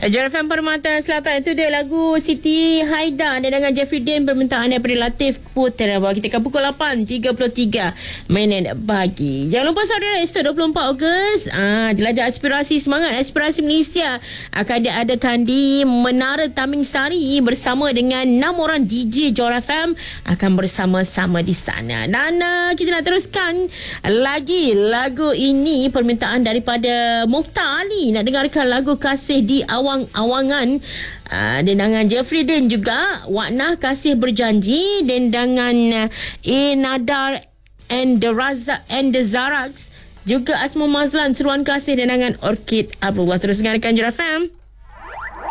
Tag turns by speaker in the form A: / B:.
A: Jar FM Permata Selatan. Itu dia lagu Siti Haida dan dengan Jeffrey Dean, permintaan daripada Latif Putera. Kita akan pukul 8.33 minit pagi. Jangan lupa saudara, esok 24 Ogos, jelajah aspirasi, semangat aspirasi Malaysia akan diadakan di Menara Taming Sari bersama dengan 6 orang DJ Jar FM akan bersama-sama di sana. Dan kita nak teruskan lagi lagu ini, permintaan daripada Mokhtar Ali, nak dengarkan lagu Kasih di Awang-Awangan dengan Jeffrey Dean juga, Waknah Kasih Berjanji, dan dengan Nadar and the Zarax, juga Asma Mazlan Seruan Kasih, dan dengan Orchid Abdullah. Terus dengarkan Jar FM.